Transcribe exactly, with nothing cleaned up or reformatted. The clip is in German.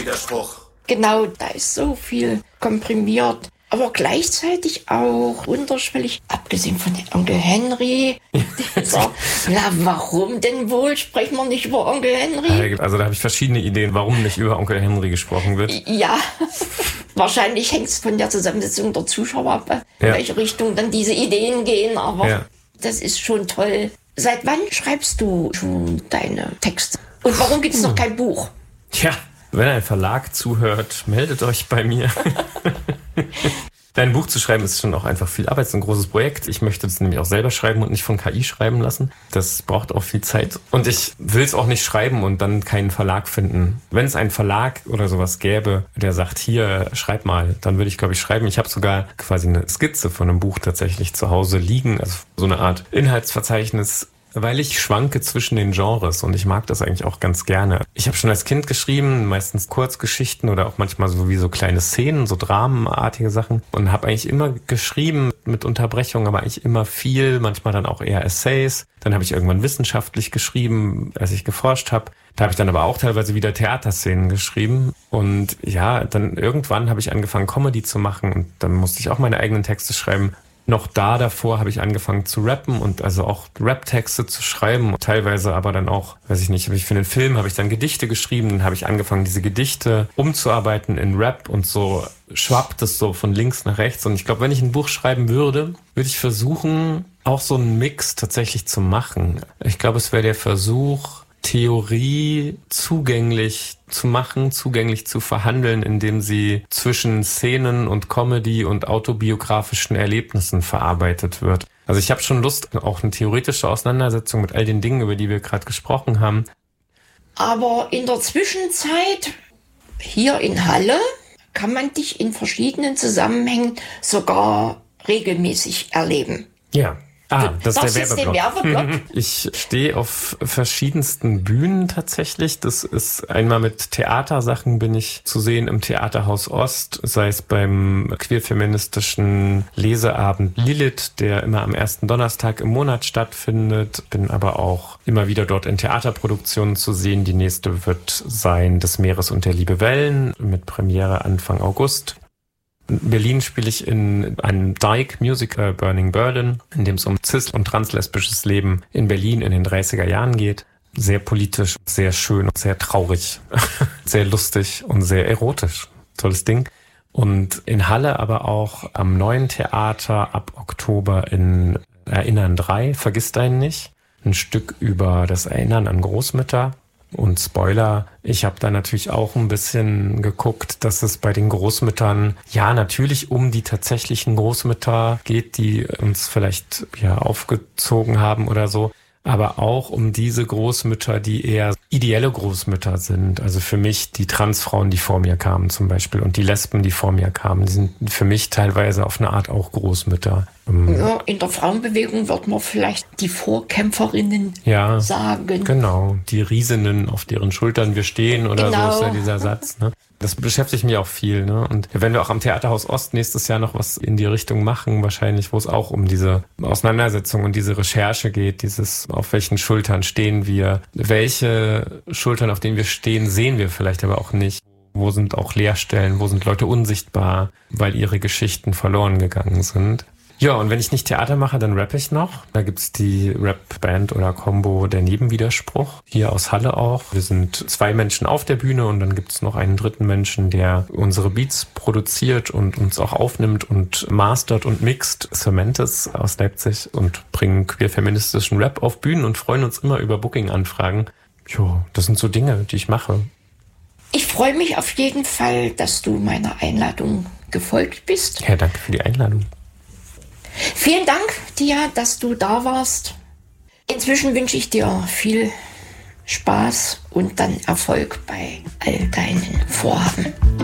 Nebenwiderspruch. Genau, da ist so viel komprimiert. Aber gleichzeitig auch unterschwellig, abgesehen von dem Onkel Henry. Dieser, na, warum denn wohl sprechen wir nicht über Onkel Henry? Also da habe ich verschiedene Ideen, warum nicht über Onkel Henry gesprochen wird. Ja, wahrscheinlich hängt es von der Zusammensetzung der Zuschauer ab, in ja. welche Richtung dann diese Ideen gehen. Aber ja. das ist schon toll. Seit wann schreibst du schon deine Texte? Und warum gibt es noch kein Buch? Tja, wenn ein Verlag zuhört, meldet euch bei mir. Ein Buch zu schreiben ist schon auch einfach viel Arbeit, ist ein großes Projekt. Ich möchte es nämlich auch selber schreiben und nicht von K I schreiben lassen. Das braucht auch viel Zeit. Und ich will es auch nicht schreiben und dann keinen Verlag finden. Wenn es einen Verlag oder sowas gäbe, der sagt, hier, schreib mal, dann würde ich, glaube ich, schreiben. Ich habe sogar quasi eine Skizze von einem Buch tatsächlich zu Hause liegen, also so eine Art Inhaltsverzeichnis, weil ich schwanke zwischen den Genres und ich mag das eigentlich auch ganz gerne. Ich habe schon als Kind geschrieben, meistens Kurzgeschichten oder auch manchmal so wie so kleine Szenen, so dramenartige Sachen und habe eigentlich immer geschrieben mit Unterbrechung, aber eigentlich immer viel, manchmal dann auch eher Essays. Dann habe ich irgendwann wissenschaftlich geschrieben, als ich geforscht habe. Da habe ich dann aber auch teilweise wieder Theaterszenen geschrieben und ja, dann irgendwann habe ich angefangen Comedy zu machen und dann musste ich auch meine eigenen Texte schreiben. Noch da davor habe ich angefangen zu rappen und also auch Rap-Texte zu schreiben. Teilweise aber dann auch, weiß ich nicht, habe ich für einen Film habe ich dann Gedichte geschrieben. Dann habe ich angefangen, diese Gedichte umzuarbeiten in Rap und so schwappt es so von links nach rechts. Und ich glaube, wenn ich ein Buch schreiben würde, würde ich versuchen, auch so einen Mix tatsächlich zu machen. Ich glaube, es wäre der Versuch, Theorie zugänglich zu machen, zugänglich zu verhandeln, indem sie zwischen Szenen und Comedy und autobiografischen Erlebnissen verarbeitet wird. Also ich habe schon Lust, auch eine theoretische Auseinandersetzung mit all den Dingen, über die wir gerade gesprochen haben. Aber in der Zwischenzeit, hier in Halle, kann man dich in verschiedenen Zusammenhängen sogar regelmäßig erleben. Ja. Ah, das, das ist der ist der Werbeblock. Werbeblock. Ich stehe auf verschiedensten Bühnen tatsächlich. Das ist einmal mit Theatersachen bin ich zu sehen im Theaterhaus Ost, sei es beim queerfeministischen Leseabend Lilith, der immer am ersten Donnerstag im Monat stattfindet. Bin aber auch immer wieder dort in Theaterproduktionen zu sehen. Die nächste wird sein Des Meeres und der Liebe Wellen mit Premiere Anfang August. In Berlin spiele ich in einem Dyke-Musical Burning Berlin, in dem es um cis- und translesbisches Leben in Berlin in den dreißiger Jahren geht. Sehr politisch, sehr schön und sehr traurig, sehr lustig und sehr erotisch. Tolles Ding. Und in Halle aber auch am Neuen Theater ab Oktober in Erinnern drei, Vergiss deinen nicht. Ein Stück über das Erinnern an Großmütter. Und Spoiler, ich habe da natürlich auch ein bisschen geguckt, dass es bei den Großmüttern ja natürlich um die tatsächlichen Großmütter geht, die uns vielleicht ja aufgezogen haben oder so, aber auch um diese Großmütter, die eher ideelle Großmütter sind. Also für mich die Transfrauen, die vor mir kamen zum Beispiel und die Lesben, die vor mir kamen, die sind für mich teilweise auf eine Art auch Großmütter. Ja, in der Frauenbewegung wird man vielleicht die Vorkämpferinnen ja, sagen. Genau, die Riesinnen, auf deren Schultern wir stehen oder genau. So ist ja dieser Satz. Ne? Das beschäftigt mich auch viel. Ne? Und wenn wir auch am Theaterhaus Ost nächstes Jahr noch was in die Richtung machen, wahrscheinlich, wo es auch um diese Auseinandersetzung und diese Recherche geht, dieses, auf welchen Schultern stehen wir, welche Schultern, auf denen wir stehen, sehen wir vielleicht aber auch nicht. Wo sind auch Leerstellen, wo sind Leute unsichtbar, weil ihre Geschichten verloren gegangen sind. Ja, und wenn ich nicht Theater mache, dann rappe ich noch. Da gibt's die Rap-Band oder Combo Der Nebenwiderspruch, hier aus Halle auch. Wir sind zwei Menschen auf der Bühne und dann gibt's noch einen dritten Menschen, der unsere Beats produziert und uns auch aufnimmt und mastert und mixt. Cementes aus Leipzig und bringen queer-feministischen Rap auf Bühnen und freuen uns immer über Booking-Anfragen. Jo, das sind so Dinge, die ich mache. Ich freue mich auf jeden Fall, dass du meiner Einladung gefolgt bist. Ja, danke für die Einladung. Vielen Dank, Tia, dass du da warst. Inzwischen wünsche ich dir viel Spaß und dann Erfolg bei all deinen Vorhaben.